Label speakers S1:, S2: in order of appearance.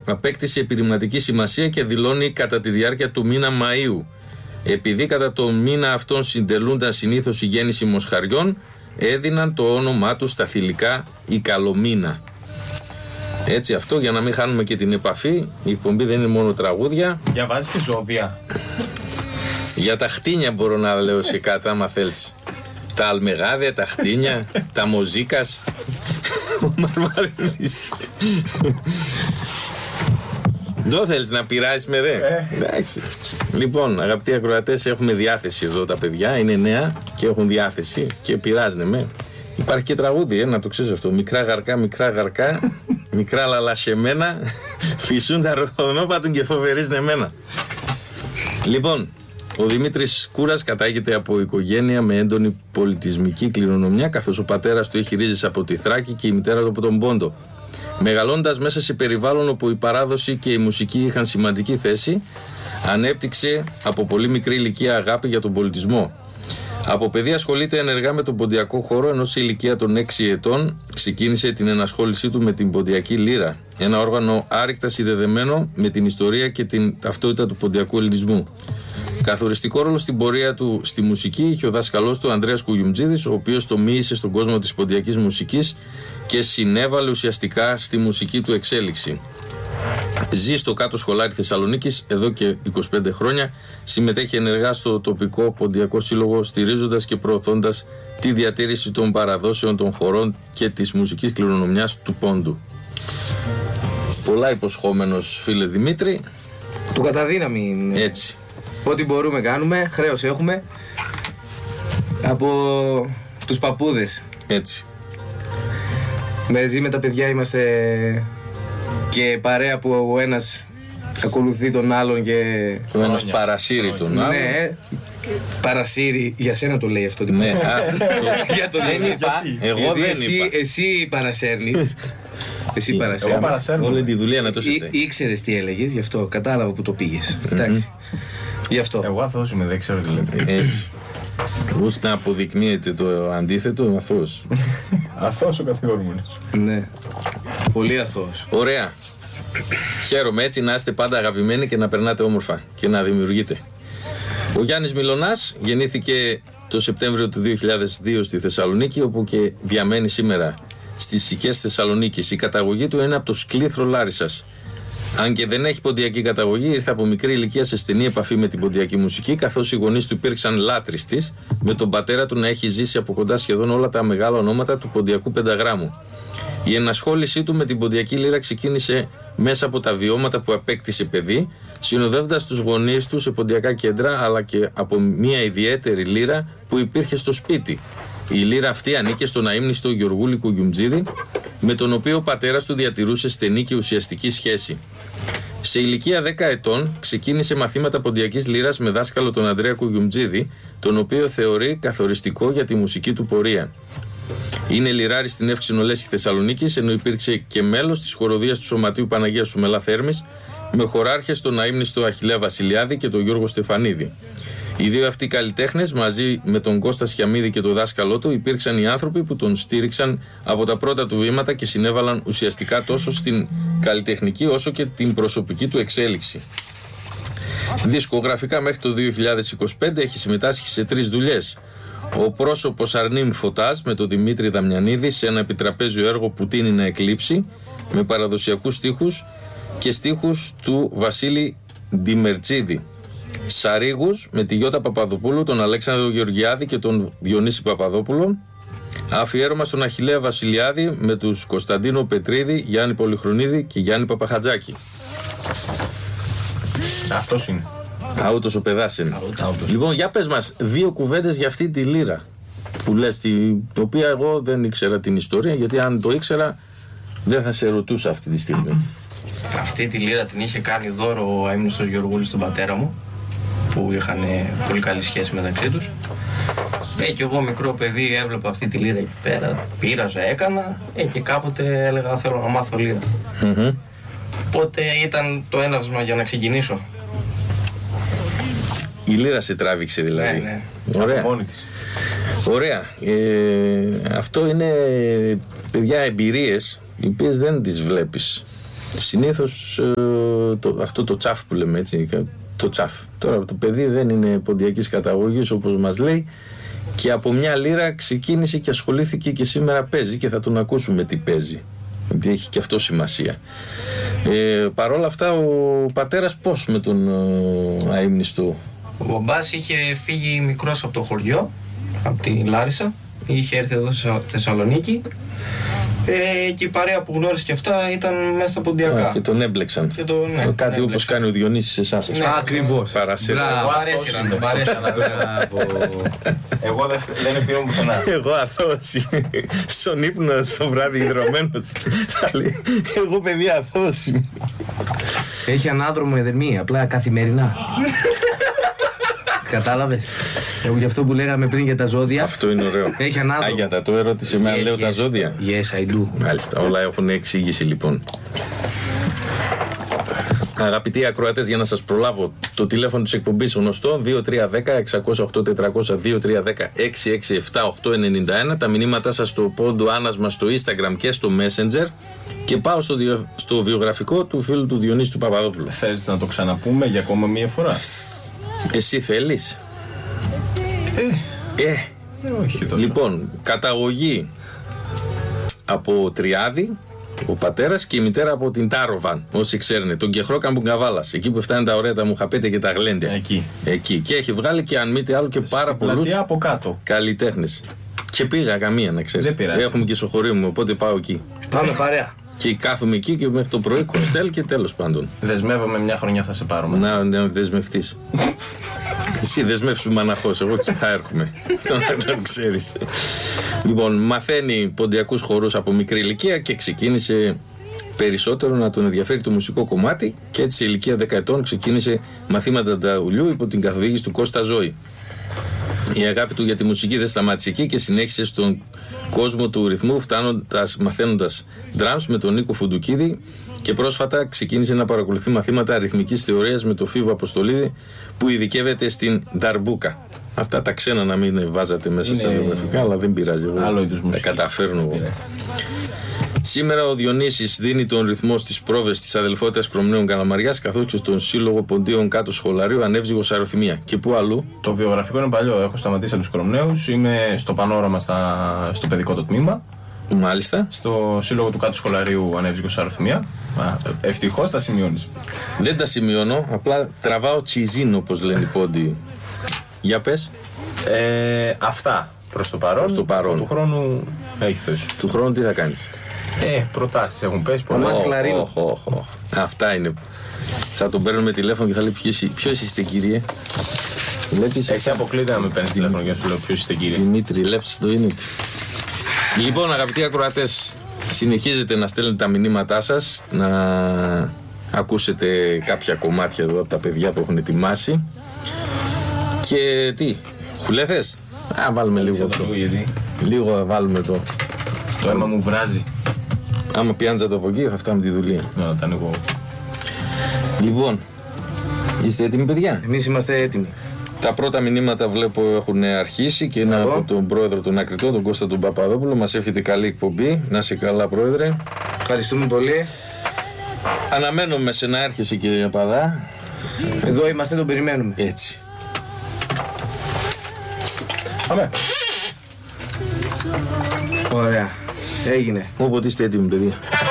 S1: απέκτησε επιρρηματική σημασία και δηλώνει κατά τη διάρκεια του μήνα Μαΐου. Επειδή κατά το μήνα αυτόν συντελούνταν συνήθως η γέννηση μοσχαριών, έδιναν το όνομά του στα θηλυκά η Καλομήνα. Έτσι, αυτό για να μην χάνουμε και την επαφή. Η εκπομπή δεν είναι μόνο τραγούδια.
S2: Διαβάζεις και ζώδια.
S1: Για τα χτίνια μπορώ να λέω σε κάτι άμα θέλεις. Τα αλμεγάδια, τα χτίνια, τα μοζίκας. Ο Μαρμαρινής. Δεν θέλεις να πειράσεις με ρε. Εντάξει. Λοιπόν, αγαπητοί ακροατές, έχουμε διάθεση εδώ τα παιδιά. Είναι νέα και έχουν διάθεση και πειράζουν με. Υπάρχει και τραγούδι, να το ξέρεις αυτό. Μικρά γαρκά, μικρά λαλασσεμένα, φυσούν τα ροδονόπατουν και φοβερίζουν εμένα. Λοιπόν, ο Δημήτρης Κούρας κατάγεται από οικογένεια με έντονη πολιτισμική κληρονομιά, καθώς ο πατέρας του έχει ρίζες από τη Θράκη και η μητέρα του από τον Πόντο. Μεγαλώντας μέσα σε περιβάλλον όπου η παράδοση και η μουσική είχαν σημαντική θέση, ανέπτυξε από πολύ μικρή ηλικία αγάπη για τον πολιτισμό. Από παιδί ασχολείται ενεργά με τον ποντιακό χώρο, ενώ σε ηλικία των 6 ετών ξεκίνησε την ενασχόλησή του με την ποντιακή λύρα. Ένα όργανο άρρηκτα συνδεδεμένο με την ιστορία και την ταυτότητα του ποντιακού ελληνισμού. Καθοριστικό ρόλο στην πορεία του στη μουσική είχε ο δάσκαλός του Ανδρέας Κουγιουμτζίδης, ο οποίος το μοίησε στον κόσμο της ποντιακής μουσικής και συνέβαλε ουσιαστικά στη μουσική του εξέλιξη. Ζει στο κάτω σχολάρι Θεσσαλονίκης εδώ και 25 χρόνια, συμμετέχει ενεργά στο τοπικό ποντιακό σύλλογο, στηρίζοντας και προωθώντας τη διατήρηση των παραδόσεων των χωρών και της μουσικής κληρονομιάς του Πόντου. Πολλά υποσχόμενος, φίλε Δημήτρη.
S3: Του καταδύναμη είναι.
S1: Έτσι.
S3: Ό,τι μπορούμε κάνουμε, χρέος έχουμε από τους παππούδες.
S1: Έτσι.
S3: Μαζί με τα παιδιά είμαστε και παρέα που ο ένας ακολουθεί τον άλλον και...
S1: Ο ένας παρασύρει τον άλλον.
S3: Ναι, παρασύρει, για σένα το λέει αυτό.
S1: Ναι,
S3: για τον
S1: δεν είπα. Εγώ δεν είπα.
S3: Εσύ παρασέρνεις. Εσύ παρασέρνεις.
S1: Όλη τη δουλεία να το σετε.
S3: Ήξερες τι έλεγες, γι' αυτό κατάλαβα που το πήγες. Εντάξει. Γι' αυτό.
S2: Εγώ αθώος είμαι, δεν ξέρω τι λέτε.
S1: Έτσι. Ώστε να αποδεικνύεται το αντίθετο, είμαι αθώος.
S2: Αθώος ο κατηγορούμενος.
S3: Ναι. Πολύ αθώος.
S1: Ωραία. Χαίρομαι, έτσι να είστε πάντα αγαπημένοι και να περνάτε όμορφα και να δημιουργείτε. Ο Γιάννης Μιλωνάς γεννήθηκε το Σεπτέμβριο του 2002 στη Θεσσαλονίκη, όπου και διαμένει σήμερα στις Σικές Θεσσαλονίκης. Η καταγωγή του είναι από το Σκλήθρο Λάρισσας. Αν και δεν έχει ποντιακή καταγωγή, ήρθε από μικρή ηλικία σε στενή επαφή με την ποντιακή μουσική, καθώς οι γονείς του υπήρξαν λάτρεις της, με τον πατέρα του να έχει ζήσει από κοντά σχεδόν όλα τα μεγάλα ονόματα του ποντιακού πενταγράμμου. Η ενασχόλησή του με την ποντιακή λύρα ξεκίνησε μέσα από τα βιώματα που απέκτησε παιδί, συνοδεύοντας τους γονείς του σε ποντιακά κέντρα, αλλά και από μια ιδιαίτερη λύρα που υπήρχε στο σπίτι. Η λύρα αυτή ανήκε στον αείμνηστο Γεωργούλη Κουγιουμτζίδη, με τον οποίο ο πατέρας του διατηρούσε στενή και ουσιαστική σχέση. Σε ηλικία 10 ετών ξεκίνησε μαθήματα ποντιακής λύρας με δάσκαλο τον Ανδρέα Κουγιουμτζίδη, τον οποίο θεωρεί καθοριστικό για τη μουσική του πορεία. Είναι λυράρης στην Εύξηνο Λέσχη Θεσσαλονίκης, ενώ υπήρξε και μέλος της χοροδίας του Σωματείου Παναγίας Σουμελά Θέρμης, με χωράρχες τον αείμνηστο Αχιλλέα Βασιλιάδη και τον Γιώργο Στεφανίδη. Οι δύο αυτοί καλλιτέχνες, μαζί με τον Κώστα Σιαμίδη και τον δάσκαλό του, υπήρξαν οι άνθρωποι που τον στήριξαν από τα πρώτα του βήματα και συνέβαλαν ουσιαστικά τόσο στην καλλιτεχνική όσο και την προσωπική του εξέλιξη. Δισκογραφικά μέχρι το 2025 έχει συμμετάσχει σε 3 δουλειές. Ο πρόσωπος Αρνίμ Φωτάζ με τον Δημήτρη Δαμιανίδη σε ένα επιτραπέζιο έργο που τείνει να εκλείψει, με παραδοσιακούς στίχους και στίχους του Βασίλη Ντιμερτζίδη. Σαρίγους με τη Γιώτα Παπαδοπούλου, τον Αλέξανδρο Γεωργιάδη και τον Διονύση Παπαδόπουλο. Αφιέρωμα στον Αχιλλέα Βασιλιάδη με τους Κωνσταντίνο Πετρίδη, Γιάννη Πολυχρονίδη και Γιάννη Παπαχατζάκη.
S2: Αυτός είναι.
S1: Άουτος ο παιδάς είναι. Λοιπόν, για πες μας 2 κουβέντες για αυτή τη λύρα που λες, την οποία εγώ δεν ήξερα την ιστορία, γιατί αν το ήξερα δεν θα σε ρωτούσα αυτή τη στιγμή.
S3: Αυτή τη λύρα την είχε κάνει δώρο ο αείμνηστος Γεωργούλης στον πατέρα μου, που είχαν πολύ καλή σχέση μεταξύ τους. Και εγώ μικρό παιδί έβλεπα αυτή τη λύρα εκεί πέρα, πείραζα, έκανα και κάποτε έλεγα θέλω να μάθω λύρα. Οπότε ήταν το έναυσμα για να ξεκινήσω.
S1: Η λύρα σε τράβηξε δηλαδή.
S3: Ναι.
S1: Ωραία.
S2: Μόνη της.
S1: Ωραία. Αυτό είναι, παιδιά, εμπειρίες οι οποίες δεν τις βλέπεις Συνήθως αυτό το τσάφ που λέμε έτσι, το τσάφ. Τώρα το παιδί δεν είναι ποντιακής καταγωγής όπως μας λέει και από μια λίρα ξεκίνησε και ασχολήθηκε και σήμερα παίζει και θα τον ακούσουμε τι παίζει. Γιατί έχει και αυτό σημασία. Παρ' όλα αυτά ο πατέρας πώς με τον αείμνηστο?
S3: Ο μπαμπάς είχε φύγει μικρός από το χωριό, από τη Λάρισα. Είχε έρθει εδώ στη Θεσσαλονίκη και η παρέα που γνώρισε και αυτά ήταν μέσα στα ποντιακά.
S1: Και τον έμπλεξαν. Κάτι όπως κάνει ο Διονύσης σε εσάς.
S4: Ακριβώς.
S3: Παρέσυραν, τον παρέσυραν.
S2: Εγώ δεν ευθύνομαι πουθενά.
S1: Εγώ αθώος είμαι. Στον ύπνο το βράδυ ιδρωμένος. Εγώ παιδί αθώος είμαι.
S4: Έχει ανάδρομο εδερμή, απλά καθημερινά. Κατάλαβες. Εγώ γι' αυτό που λέγαμε πριν για τα ζώδια.
S1: Αυτό είναι ωραίο.
S4: Έχει ανάδρομο.
S1: Άγιατα, το ερώτησε με αν λέω τα ζώδια.
S4: Yes, I do.
S1: Μάλιστα, όλα έχουν εξήγηση λοιπόν. Αγαπητοί ακροατές, για να σας προλάβω, το τηλέφωνο της εκπομπής γνωστό 2310-608-400, 2310-667-891, τα μηνύματά σας στο πόντο άνασμα στο Instagram και στο Messenger και πάω στο βιογραφικό του φίλου του Διονύση του Παπαδόπουλου.
S2: Θέλεις να το ξαναπούμε για ακόμα μία φορά?
S1: Εσύ θέλεις?
S2: Όχι τόσο.
S1: Λοιπόν, καταγωγή από Τριάδη, ο πατέρας, και η μητέρα από την Τάροβαν. Όσοι ξέρουν, τον Κεχρό Καμπουνκαβάλας. Εκεί που φτάνουν τα ωραία τα μουχαπέτια και τα γλέντια. Εκεί. Και έχει βγάλει και αν μη τι άλλο και πάρα πολλούς
S2: από κάτω
S1: καλλιτέχνες. Και πήγα καμία να ξέρεις. Έχουμε και στο χωρίο μου, οπότε πάω εκεί.
S4: Πάμε παρέα.
S1: Και κάθομαι εκεί και μέχρι το πρωί κοστέλ και τέλος πάντων.
S2: Δεσμεύομαι μια χρονιά θα σε πάρουμε.
S1: Να δεσμευτείς. Εσύ δεσμεύσου μαναχώς, εγώ και θα έρχομαι. Αυτό να ξέρεις. Λοιπόν, μαθαίνει ποντιακούς χορούς από μικρή ηλικία και ξεκίνησε περισσότερο να τον ενδιαφέρει το μουσικό κομμάτι και έτσι σε ηλικία 10 ετών ξεκίνησε μαθήματα ταουλιού υπό την καθοδήγηση του Κώστα Ζώη. Η αγάπη του για τη μουσική δεν σταμάτησε εκεί και συνέχισε στον κόσμο του ρυθμού, μαθαίνοντας drums με τον Νίκο Φουντουκίδη και πρόσφατα ξεκίνησε να παρακολουθεί μαθήματα αριθμικής θεωρίας με τον Φίβο Αποστολίδη που ειδικεύεται στην νταρμπούκα. Αυτά τα ξένα να μην βάζατε μέσα στα βιογραφικά, αλλά δεν πειράζει. Τα καταφέρνω. Σήμερα ο Διονύσης δίνει τον ρυθμό στις πρόβες της αδελφότητας Κρομνέων Καλαμαριάς καθώς και στον Σύλλογο Ποντίων Κάτω Σχολαρίου Ανεύζυγος Αρωθυμία. Και πού αλλού?
S2: Το βιογραφικό είναι παλιό. Έχω σταματήσει από τους Κρομνέους. Είμαι στο Πανόραμα στο παιδικό το τμήμα.
S1: Μάλιστα.
S2: Στο Σύλλογο του Κάτω Σχολαρίου Ανεύζυγος Αρωθυμία. Ευτυχώς τα σημειώνεις.
S1: Δεν τα σημειώνω. Απλά τραβάω τσιζίν όπως λένε οι πόντιοι. Για πες.
S2: Αυτά προς το παρόν. Του χρόνου έχει θέση.
S1: Του χρόνου τι θα κάνεις?
S2: Προτάσεις έχουν πέσει πολλά.
S1: Αυτά είναι. Θα τον παίρνουμε τηλέφωνο και θα λέει ποιος είστε κύριε?
S2: Εσύ αποκλείται να με παίρνεις τηλέφωνο για να σου λέω ποιος είστε κύριε.
S1: Δημήτρη, λέψτε το είναι. Λοιπόν, αγαπητοί ακροατές, συνεχίζετε να στέλνετε τα μηνύματά σας, να ακούσετε κάποια κομμάτια εδώ από τα παιδιά που έχουν ετοιμάσει. Και τι, χουλέθες? Βάλουμε λίγο αυτό. Λίγο βάλουμε το.
S2: Το αίμα μου βράζει.
S1: Άμα πιάντζατε από εκεί θα φτάμε τη δουλεία.
S2: Να τα ανοίγω.
S1: Λοιπόν, είστε έτοιμοι παιδιά?
S4: Εμείς είμαστε έτοιμοι.
S1: Τα πρώτα μηνύματα βλέπω έχουν αρχίσει και είναι από τον πρόεδρο των Ακριτών, τον Κώστα τον Παπαδόπουλο. Μας εύχεται καλή εκπομπή. Να είσαι καλά πρόεδρε.
S4: Ευχαριστούμε πολύ.
S1: Αναμένουμε σε να έρχεσαι κύριε Παδά.
S4: Εδώ είμαστε, τον περιμένουμε.
S1: Έτσι.
S2: Πάμε.
S4: Ωραία. Έγινε.
S1: Όποτε είστε έτοιμοι παιδιά.